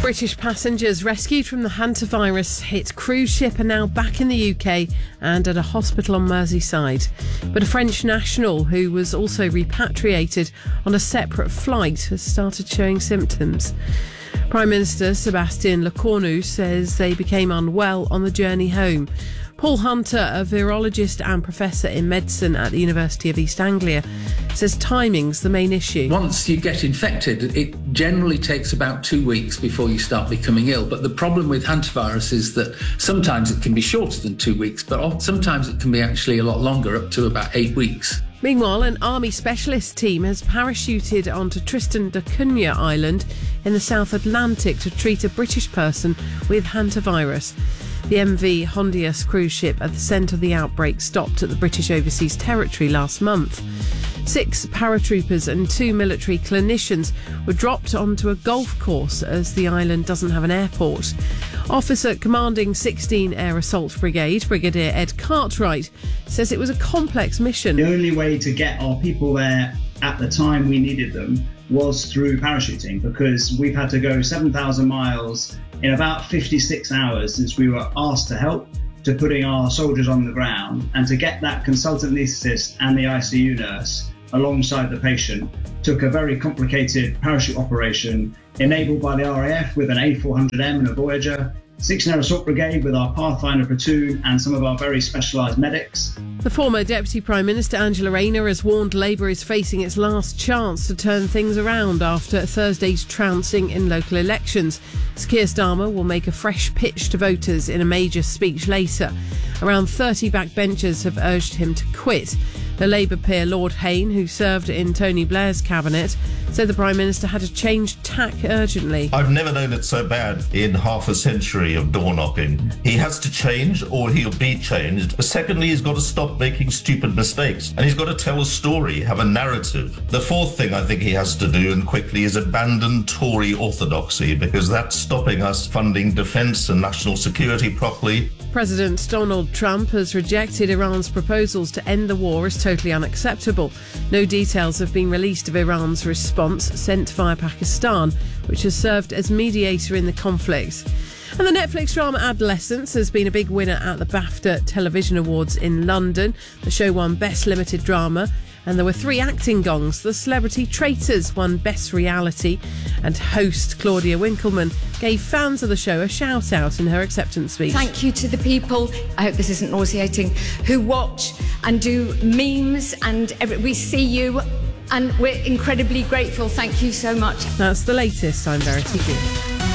British passengers rescued from the hantavirus-hit cruise ship are now back in the UK and at a hospital on Merseyside. But a French national who was also repatriated on a separate flight has started showing symptoms. Prime Minister Sébastien Lecornu says they became unwell on the journey home. Paul Hunter, a virologist and professor in medicine at the University of East Anglia, says timing's the main issue. Once you get infected, it generally takes about 2 weeks before you start becoming ill. But the problem with hantavirus is that sometimes it can be shorter than 2 weeks, but sometimes it can be actually a lot longer, up to about 8 weeks. Meanwhile, an army specialist team has parachuted onto Tristan da Cunha Island in the South Atlantic to treat a British person with hantavirus. The MV Hondius cruise ship at the centre of the outbreak stopped at the British Overseas Territory last month. 6 paratroopers and 2 military clinicians were dropped onto a golf course as the island doesn't have an airport. Officer commanding 16 Air Assault Brigade, Brigadier Ed Cartwright, says it was a complex mission. The only way to get our people there at the time we needed them was through parachuting, because we've had to go 7,000 miles in about 56 hours since we were asked to help, to putting our soldiers on the ground, and to get that consultant anaesthetist and the ICU nurse alongside the patient took a very complicated parachute operation enabled by the RAF with an A400M and a Voyager, 6th Air Assault Brigade with our Pathfinder platoon and some of our very specialised medics. The former Deputy Prime Minister Angela Rayner has warned Labour is facing its last chance to turn things around after Thursday's trouncing in local elections. Keir Starmer will make a fresh pitch to voters in a major speech later. Around 30 backbenchers have urged him to quit. The Labour peer Lord Hayne, who served in Tony Blair's cabinet, said the Prime Minister had to change tack urgently. I've never known it so bad in half a century of door knocking. He has to change or he'll be changed. But secondly, he's got to stop making stupid mistakes. And he's got to tell a story, have a narrative. The fourth thing I think he has to do, and quickly, is abandon Tory orthodoxy, because that's stopping us funding defence and national security properly. President Donald Trump has rejected Iran's proposals to end the war as totally unacceptable. No details have been released of Iran's response sent via Pakistan, which has served as mediator in the conflict. And the Netflix drama Adolescence has been a big winner at the BAFTA Television Awards in London. The show won Best Limited Drama, and there were 3 acting gongs. The Celebrity Traitors won Best Reality, and host Claudia Winkleman gave fans of the show a shout out in her acceptance speech. Thank you to the people, I hope this isn't nauseating, who watch and do memes, and we see you and we're incredibly grateful. Thank you so much. That's the latest. I'm Verity Gibb.